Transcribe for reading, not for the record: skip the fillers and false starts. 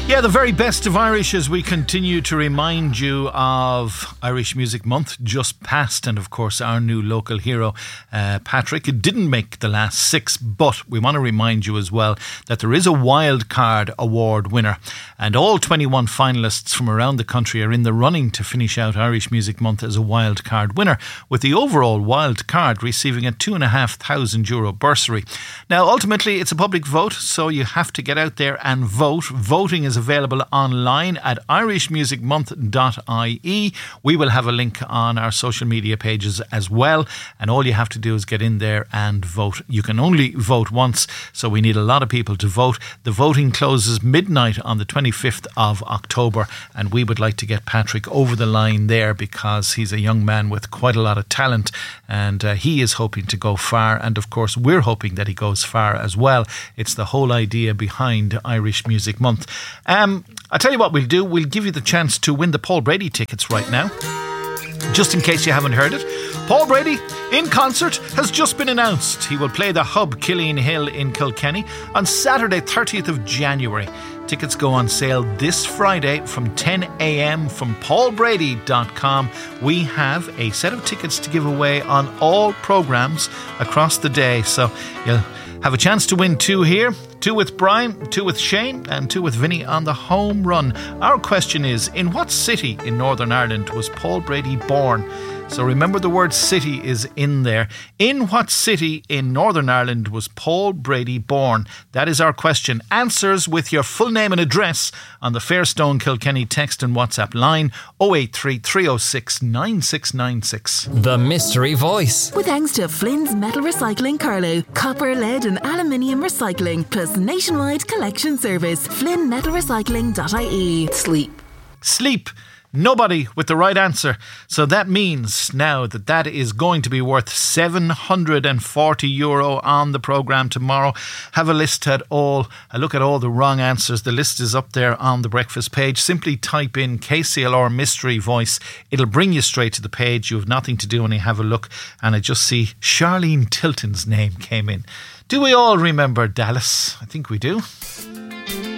Yeah, the very best of Irish as we continue to remind you of Irish Music Month just passed, and of course our new local hero, Patrick. It didn't make the last six, but we want to remind you as well that there is a Wildcard Award winner, and all 21 finalists from around the country are in the running to finish out Irish Music Month as a Wildcard winner, with the overall Wildcard receiving a €2,500 bursary. Now, ultimately, it's a public vote, so you have to get out there and vote. Voting is available online at irishmusicmonth.ie. We will have a link on our social media pages as well, and all you have to do is get in there and vote. You can only vote once, so we need a lot of people to vote. The voting closes midnight on the 25th of October, and we would like to get Patrick over the line there because he's a young man with quite a lot of talent, and he is hoping to go far, and of course we're hoping that he goes far as well. It's the whole idea behind Irish Music Month. I'll tell you what we'll do. We'll give you the chance to win the Paul Brady tickets right now, just in case you haven't heard it. Paul Brady in concert has just been announced. He will play the Hub Killeen Hill in Kilkenny on Saturday 30th of January. Tickets go on sale this Friday from 10 a.m. from paulbrady.com. We have a set of tickets to give away on all programmes across the day, so you'll have a chance to win two here. Two with Brian, two with Shane, and two with Vinny on the home run. Our question is, in what city in Northern Ireland was Paul Brady born? So remember, the word city is in there. In what city in Northern Ireland was Paul Brady born? That is our question. Answers with your full name and address on the Fairstone Kilkenny text and WhatsApp line 083 306 9696. The Mystery Voice. With thanks to Flynn's Metal Recycling Carlow, copper, lead and aluminium recycling, plus nationwide collection service. FlynnMetalRecycling.ie. Sleep. Nobody with the right answer. So that means now that is going to be worth €740 on the programme tomorrow. Have a look at all the wrong answers. The list is up there on the breakfast page. Simply type in KCLR Mystery Voice. It'll bring you straight to the page. You have nothing to do when you have a look. And I just see Charlene Tilton's name came in. Do we all remember Dallas? I think we do.